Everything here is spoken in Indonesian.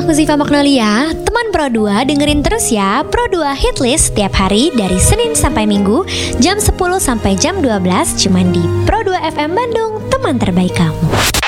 aku Ziva Magnolia, teman Pro 2 dengerin terus ya Pro 2 Hitlist setiap hari dari Senin sampai Minggu jam 10 sampai jam 12 cuman di Pro 2 FM Bandung, teman terbaik kamu.